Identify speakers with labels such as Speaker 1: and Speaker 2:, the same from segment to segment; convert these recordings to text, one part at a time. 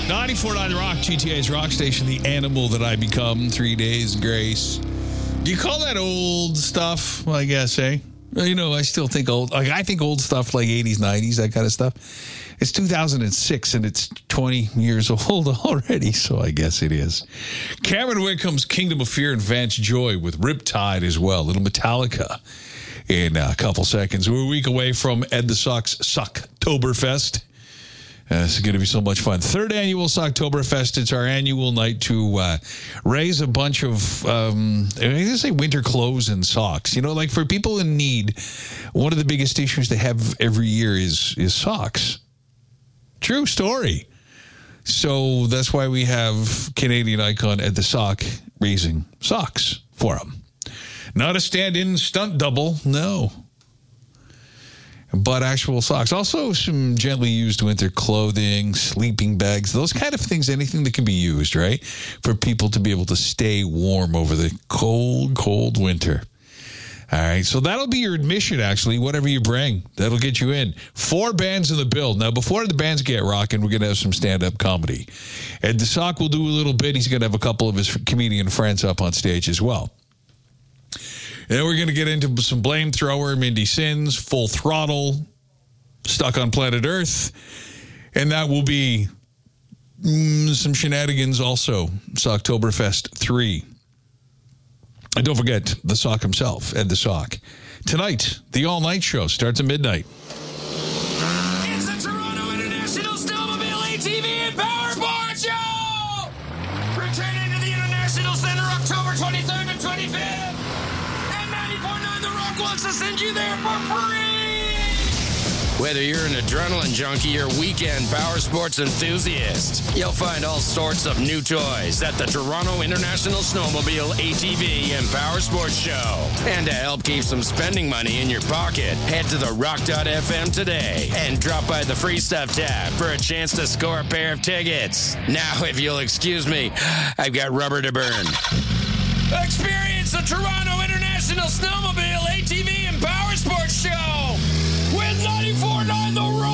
Speaker 1: 94.9 The Rock, GTA's rock station, the animal that I become, 3 days grace. Do you call that old stuff? Well, I guess, eh? You know, I still think old. Like, I think old stuff like 80s, 90s, that kind of stuff. It's 2006, and it's 20 years old already, so I guess it is. Cameron Wickham's Kingdom of Fear and Vance Joy with Riptide as well. Little Metallica in a couple seconds. We're a week away from Ed the Sock's Socktoberfest. This is going to be so much fun. Third annual Socktoberfest. It's our annual night to raise a bunch of, I'm going to say winter clothes and socks. You know, like for people in need, one of the biggest issues they have every year is socks. True story. So that's why we have Canadian icon Ed the Sock raising socks for them. Not a stand-in stunt double, no. But actual socks. Also some gently used winter clothing, sleeping bags, those kind of things, anything that can be used, right? For people to be able to stay warm over the cold, cold winter. All right, so that'll be your admission, actually, whatever you bring. That'll get you in. 4 bands in the build. Now, before the bands get rocking, we're going to have some stand-up comedy. Ed the Sock will do a little bit. He's going to have a couple of his comedian friends up on stage as well. And then we're going to get into some Blame Thrower, Mindy Sins, Full Throttle, Stuck on Planet Earth. And that will be some shenanigans also, Socktoberfest 3. And don't forget the Sock himself, Ed the Sock. Tonight, the all-night show starts at midnight.
Speaker 2: It's the Toronto International Snowmobile ATV and Power Sports Show! Returning to the International Center October 23rd and 25th. And 94.9 The Rock wants to send you there for free! Whether you're an adrenaline junkie or weekend power sports enthusiast, you'll find all sorts of new toys at the Toronto International Snowmobile ATV and Power Sports Show. And to help keep some spending money in your pocket, head to the rock.fm today and drop by the Free Stuff tab for a chance to score a pair of tickets. Now, if you'll excuse me, I've got rubber to burn. Experience the Toronto International Snowmobile ATV and Power Sports Show with 94.9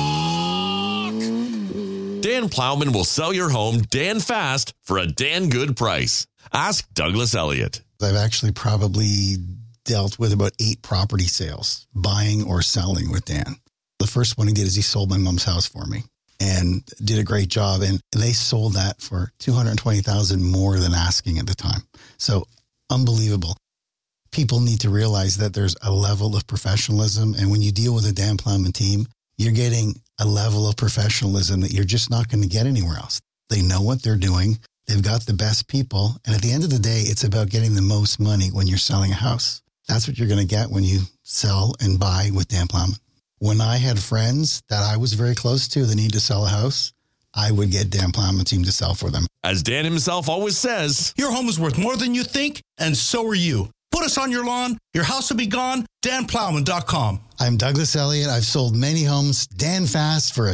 Speaker 2: The Rock!
Speaker 3: Dan Plowman will sell your home Dan fast for a Dan good price. Ask Douglas Elliott.
Speaker 4: I've actually probably dealt with about 8 property sales, buying or selling with Dan. The first one he did is he sold my mom's house for me and did a great job. And they sold that for $220,000 more than asking at the time. So unbelievable. People need to realize that there's a level of professionalism. And when you deal with a Dan Plowman team, you're getting a level of professionalism that you're just not going to get anywhere else. They know what they're doing. They've got the best people. And at the end of the day, it's about getting the most money when you're selling a house. That's what you're going to get when you sell and buy with Dan Plowman. When I had friends that I was very close to that need to sell a house, I would get Dan Plowman team to sell for them.
Speaker 3: As Dan himself always says,
Speaker 5: your home is worth more than you think, and so are you. Put us on your lawn. Your house will be gone. DanPlowman.com.
Speaker 4: I'm Douglas Elliott. I've sold many homes. Dan fast for a